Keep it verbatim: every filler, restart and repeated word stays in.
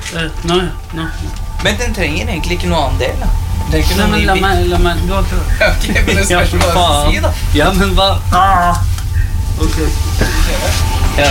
Uh, nå, nå. Men den trenger egentlig ikke noe annen del, da. Det er ikke Nei, noe men ny la bit. meg, la meg, du har ikke... Ok, men det spørs hva du skal si, da. Ja, men hva? Ah, ok.